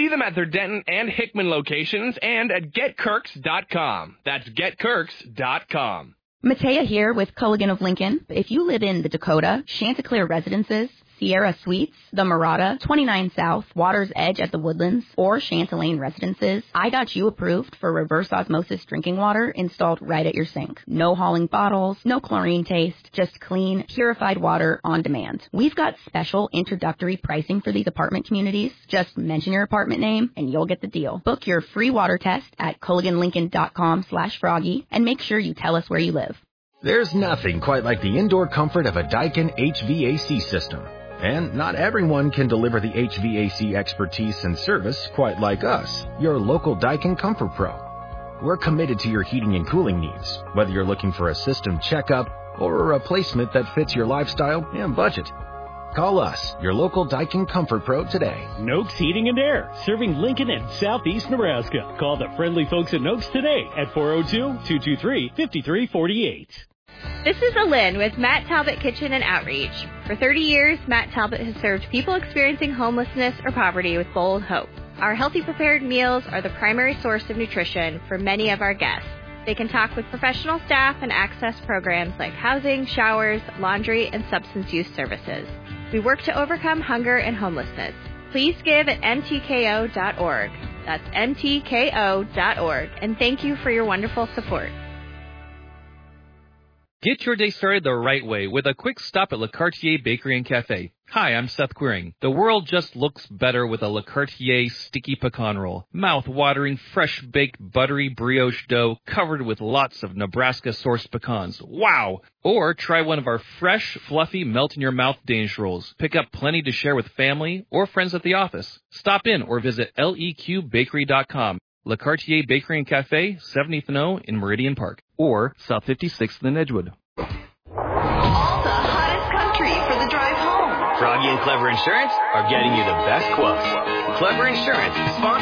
See them at their Denton and Hickman locations and at GetKirks.com. That's GetKirks.com. Matea here with Culligan of Lincoln. If you live in the Dakota, Chanticleer Residences, Sierra Suites, The Murata, 29 South, Water's Edge at the Woodlands, or Chantilane Residences, I got you approved for reverse osmosis drinking water installed right at your sink. No hauling bottles, no chlorine taste, just clean, purified water on demand. We've got special introductory pricing for these apartment communities. Just mention your apartment name and you'll get the deal. Book your free water test at culliganlincoln.com/froggy and make sure you tell us where you live. There's nothing quite like the indoor comfort of a Daikin HVAC system. And not everyone can deliver the HVAC expertise and service quite like us, your local Daikin Comfort Pro. We're committed to your heating and cooling needs, whether you're looking for a system checkup or a replacement that fits your lifestyle and budget. Call us, your local Daikin Comfort Pro, today. Noakes Heating and Air, serving Lincoln and southeast Nebraska. Call the friendly folks at Noakes today at 402-223-5348. This is Alin with Matt Talbot Kitchen and Outreach. For 30 years, Matt Talbot has served people experiencing homelessness or poverty with bold hope. Our healthy prepared meals are the primary source of nutrition for many of our guests. They can talk with professional staff and access programs like housing, showers, laundry, and substance use services. We work to overcome hunger and homelessness. Please give at mtko.org. That's mtko.org. And thank you for your wonderful support. Get your day started the right way with a quick stop at Le Cartier Bakery and Cafe. Hi, I'm Seth Quiring. The world just looks better with a Le Cartier sticky pecan roll. Mouth-watering, fresh-baked, buttery brioche dough covered with lots of Nebraska-sourced pecans. Wow! Or try one of our fresh, fluffy, melt-in-your-mouth Danish rolls. Pick up plenty to share with family or friends at the office. Stop in or visit leqbakery.com. Le Cartier Bakery and Cafe, 70th and O in Meridian Park, or South 56th in Edgewood. All the hottest country for the drive home. Froggy and Clever Insurance are getting you the best quotes. Clever Insurance, sponsor